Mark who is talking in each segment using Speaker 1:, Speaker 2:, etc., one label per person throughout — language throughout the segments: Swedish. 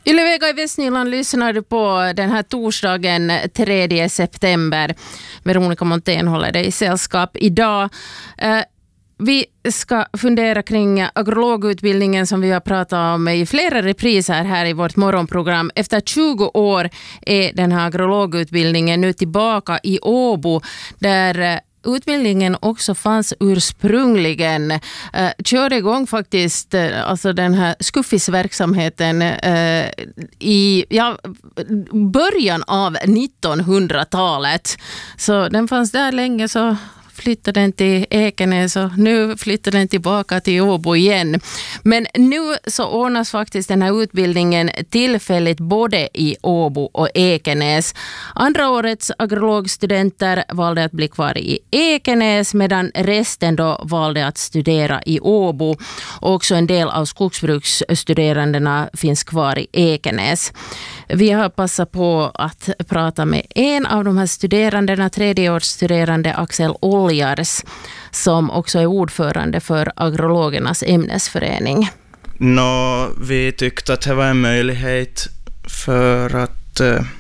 Speaker 1: Yle Vega i Västnyland lyssnar du på den här torsdagen 3 september. Veronica Montén håller dig i sällskap idag. Vi ska fundera kring agrologutbildningen som vi har pratat om i flera repriser här i vårt morgonprogram. Efter 20 år är den här agrologutbildningen nu tillbaka i Åbo, där utbildningen också fanns ursprungligen. Körde igång faktiskt alltså den här skuffisverksamheten i början av 1900-talet. Så den fanns där länge, så flyttade den till Ekenäs och nu flyttar den tillbaka till Åbo igen. Men nu så ordnas faktiskt den här utbildningen tillfälligt både i Åbo och Ekenäs. Andra årets agrologstudenter valde att bli kvar i Ekenäs, medan resten då valde att studera i Åbo. Och också en del av skogsbruksstuderandena finns kvar i Ekenäs. Vi har passat på att prata med en av de här studerandena, tredjeårsstuderande Axel Oljars, som också är ordförande för agrologernas ämnesförening.
Speaker 2: Vi tyckte att det var en möjlighet för att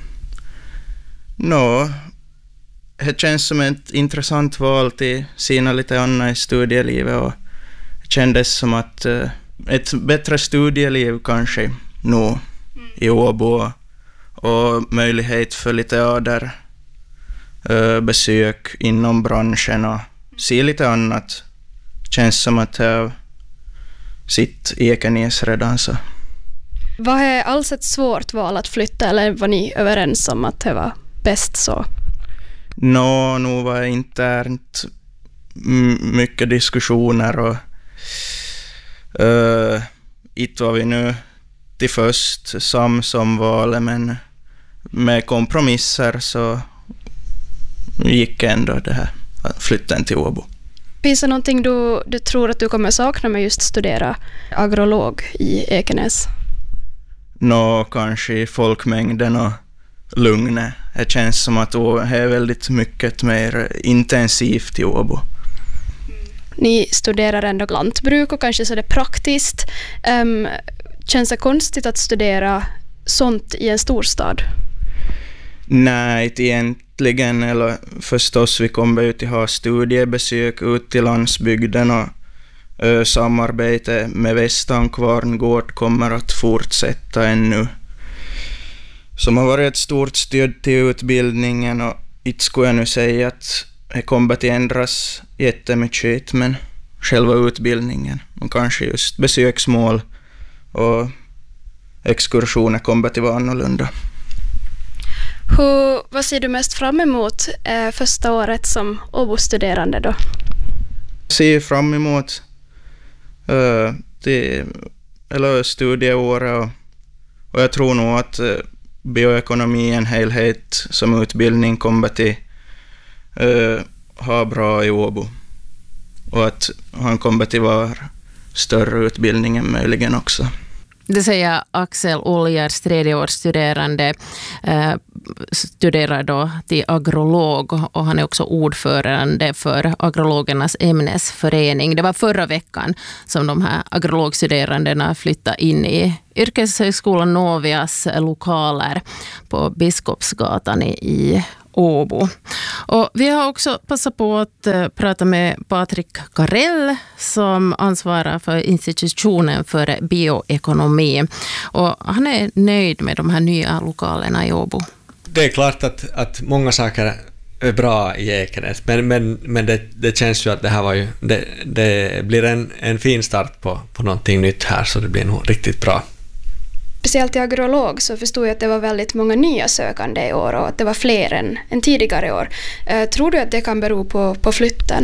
Speaker 2: det känns som ett intressant val till sina lite annat i studielivet, och det kändes som att ett bättre studieliv kanske nå i Åbo, och möjlighet för lite besök inom branschen och se lite annat. Känns som att jag sitt i Ekenäs redan. Så.
Speaker 3: Var det alls ett svårt val att flytta, eller var ni överens om att det var bäst så?
Speaker 2: Nu var det internt mycket diskussioner, och inte var vi nu till först sams om valet, men med kompromisser så gick ändå det här flytten till Åbo.
Speaker 3: Finns det någonting du tror att du kommer sakna med just studera agrolog i Ekenäs?
Speaker 2: Kanske folkmängden och lugnet. Det känns som att det är väldigt mycket mer intensivt i Åbo.
Speaker 3: Ni studerar ändå lantbruk och kanske så är det praktiskt. Känns det konstigt att studera sånt i en storstad?
Speaker 2: Nej, inte egentligen. Eller förstås, vi kommer ut att ha studiebesök ut till landsbygden, och samarbete med Västankvarn gård kommer att fortsätta ännu. Som har varit ett stort stöd till utbildningen, och inte skulle jag nu säga att det kommer att ändras jättemycket, men själva utbildningen och kanske just besöksmål och exkursioner kommer att vara annorlunda.
Speaker 3: Vad ser du mest fram emot första året som Åbo-studerande då?
Speaker 2: Jag ser fram emot studieåret, och jag tror nog att bioekonomi en helhet som utbildning kommer att ha bra i Åbo, och att han kommer att vara större utbildning än möjligen också.
Speaker 1: Det säger Axel Oljars, tredjeårsstuderande, studerar då till agrolog, och han är också ordförande för agrologernas ämnesförening. Det var förra veckan som de här agrologstuderandena flyttade in i Yrkeshögskolan Novias lokaler på Biskopsgatan i Åbo. Och vi har också passat på att prata med Patrik Karell, som ansvarar för institutionen för bioekonomi. Och han är nöjd med de här nya lokalerna i Åbo.
Speaker 4: Det är klart att många saker är bra i Ekenäs, men det känns ju att det här var ju det blir en fin start på någonting nytt här, så det blir nog riktigt bra.
Speaker 3: Speciellt i agrolog så förstod jag att det var väldigt många nya sökande i år, och att det var fler än tidigare år. Tror du att det kan bero på flytten?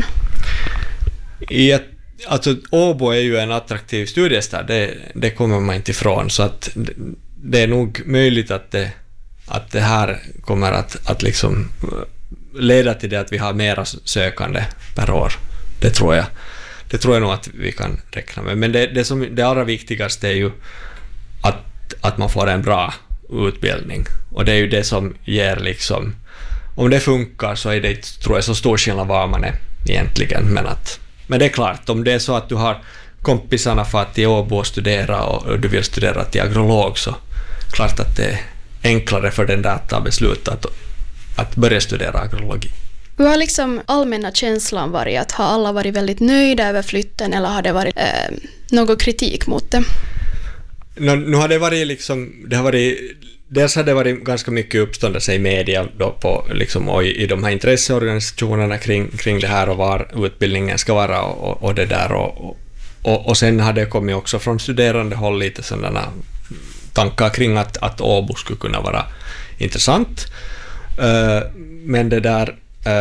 Speaker 4: Alltså Åbo är ju en attraktiv studiestad, det kommer man inte ifrån, så att det är nog möjligt att det här kommer att liksom leda till det att vi har mera sökande per år. Det tror jag nog att vi kan räkna med. Men det allra viktigaste är ju att man får en bra utbildning, och det är ju det som ger liksom, om det funkar så är det, tror jag, så stor skillnad var man är egentligen, men det är klart, om det är så att du har kompisarna för att till Åbo studera och du vill studera till agrolog, så klart att det är enklare för den där att ta beslut att börja studera agrologi.
Speaker 3: Hur har liksom allmänna känslan varit? Att har alla varit väldigt nöjda över flytten eller har det varit någon kritik mot det?
Speaker 4: Nu har det varit dels har det varit ganska mycket uppståndelse i media då på, liksom, och i de här intresseorganisationerna kring det här och var utbildningen ska vara och det där och sen har det kommit också från studerande håll lite sådana tankar kring att Åbo skulle kunna vara intressant. Men det där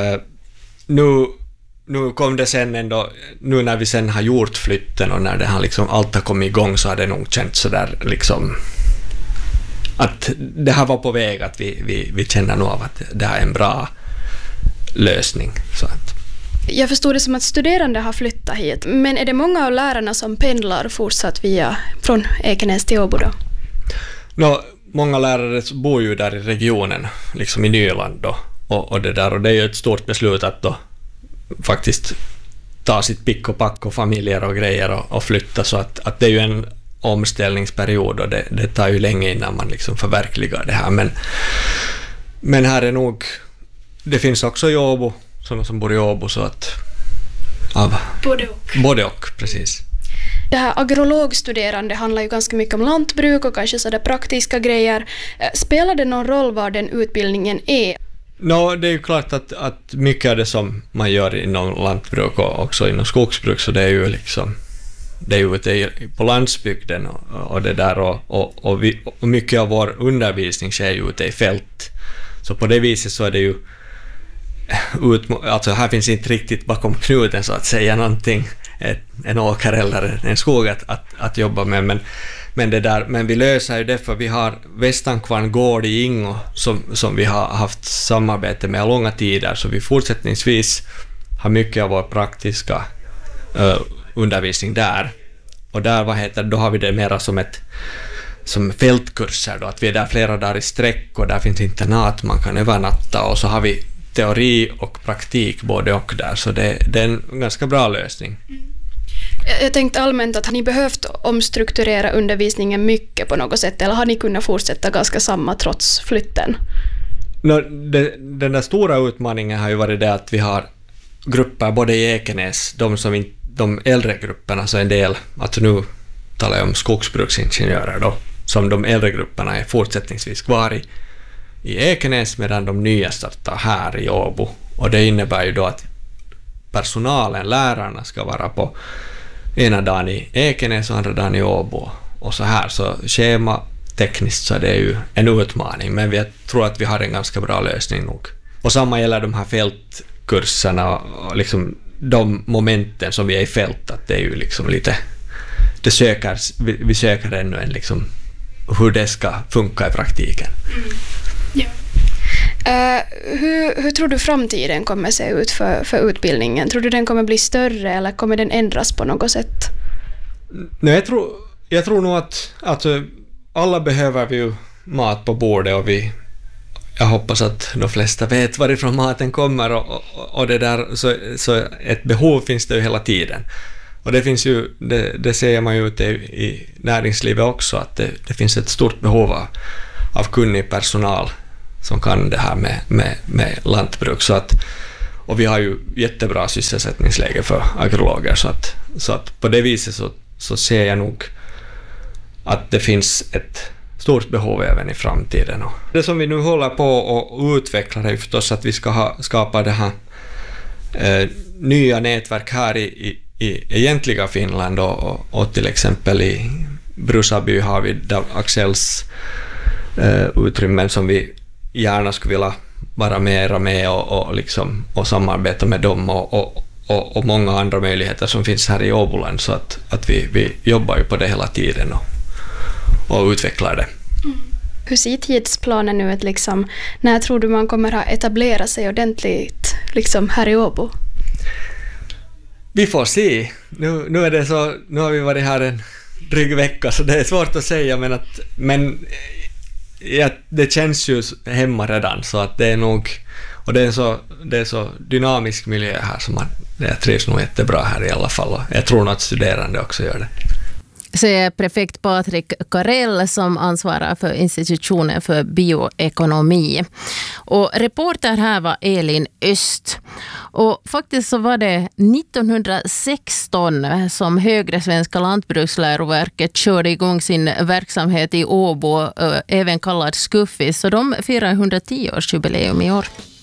Speaker 4: nu kom det sen ändå, nu när vi sen har gjort flytten och när det har liksom allt har kommit igång så har det nog känts så där liksom att det här var på väg, att vi känner nog av att det här är en bra lösning. Så att.
Speaker 3: Jag förstod det som att studerande har flyttat hit, men är det många av lärarna som pendlar fortsatt från Ekenäs till Åbo då?
Speaker 4: Många lärare bor ju där i regionen, liksom i Nyland då, och det där, och det är ju ett stort beslut att då faktiskt ta sitt pick och pack och familjer och grejer och flytta, så att det är ju en omställningsperiod och det tar ju länge innan man liksom förverkligar det här, men här är nog, det finns också i Åbo, sådana som bor i Åbo, så att både och, precis.
Speaker 3: Det här agrologstuderande handlar ju ganska mycket om lantbruk och kanske sådär praktiska grejer. Spelar det någon roll var den utbildningen är?
Speaker 4: Det är ju klart att mycket av det som man gör inom lantbruk och också inom skogsbruk, så det är ju liksom det är ju ute på landsbygden och det där och mycket av vår undervisning sker ju ute i fält. Så på det viset så är det ju alltså här finns inte riktigt bakom knuten så att säga någonting, en åker eller en skog att jobba med, men vi löser ju det, för vi har Västankvarn gård i Ingo som vi har haft samarbete med långa tider, så vi fortsättningsvis har mycket av vår praktiska undervisning där, och där då har vi det mera som fältkurser då, att vi är där flera dagar i sträck och där finns internat man kan övernatta, och så har vi teori och praktik både och där, så det är en ganska bra lösning.
Speaker 3: Jag tänkte allmänt att har ni behövt omstrukturera undervisningen mycket på något sätt, eller har ni kunnat fortsätta ganska samma trots flytten?
Speaker 4: Den där stora utmaningen har ju varit det att vi har grupper både i Ekenäs, de äldre grupperna, så en del, alltså nu talar jag om skogsbruksingenjörer då, som de äldre grupperna är fortsättningsvis kvar i Ekenäs, medan de nya startar här i Åbo, och det innebär ju då att personalen, lärarna, ska vara på ena dagen i Ekenäs och andra dagen i Åbo och så här, så schema tekniskt så det är ju en utmaning, men jag tror att vi har en ganska bra lösning nog. Och samma gäller de här fältkurserna och liksom de momenten som vi är i fält, att det är ju liksom lite vi söker ännu en liksom hur det ska funka i praktiken.
Speaker 3: Ja. Hur tror du framtiden kommer se ut för utbildningen? Tror du den kommer bli större eller kommer den ändras på något sätt?
Speaker 4: Nej, jag tror nog att alla behöver vi ju mat på bordet, och jag hoppas att de flesta vet varifrån maten kommer och det där, så ett behov finns det ju hela tiden. Och det finns ju, det ser man ju ute i näringslivet också, att det finns ett stort behov av kunnig personal som kan det här med lantbruk, och vi har ju jättebra sysselsättningsläge för agrologer, så att på det viset så ser jag nog att det finns ett stort behov även i framtiden. Och det som vi nu håller på och utvecklar är förstås att vi ska skapa det här nya nätverk här i egentliga Finland, och till exempel i Brusaby har vi Axels utrymmen som vi gärna skulle vilja vara mera med och samarbeta med dem, och många andra möjligheter som finns här i Åboland, så att vi jobbar ju på det hela tiden och utvecklar det.
Speaker 3: Hur ser tidsplanen ut liksom? När tror du man kommer att etablera sig ordentligt liksom här i Åbo?
Speaker 4: Vi får se. Nu är det så, nu har vi varit här en dryg vecka, så det är svårt att säga, men det känns ju hemma redan, så att det är nog, och det är så dynamisk miljö här, som jag trivs nog jättebra här i alla fall, och jag tror nog att studerande också gör det.
Speaker 1: säger prefekt Patrik Karell som ansvarar för institutionen för bioekonomi. Och reporter här var Elin Öst. Och faktiskt så var det 1916 som Högre Svenska Lantbruksläroverket körde igång sin verksamhet i Åbo, även kallad Skuffis. Så de firar 110-årsjubileum i år.